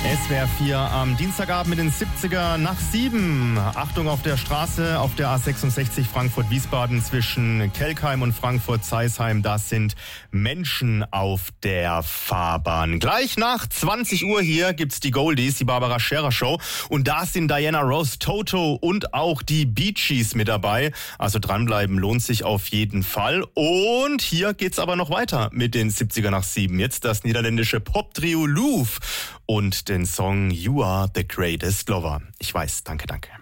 SWR 4 am Dienstagabend mit den 70er nach 7. Achtung auf der Straße, auf der A66 Frankfurt-Wiesbaden zwischen Kelkheim und Frankfurt-Zeisheim. Das sind Menschen auf der Fahrbahn. Gleich nach 20 Uhr hier gibt's die Goldies, die Barbara Scherer Show. Und da sind Diana Ross, Toto und auch die Bee Gees mit dabei. Also dranbleiben lohnt sich auf jeden Fall. Und hier geht's aber noch weiter mit den 70er nach 7. Jetzt das niederländische Pop-Trio Louvre und den Song You Are the Greatest Lover. Ich weiß, danke.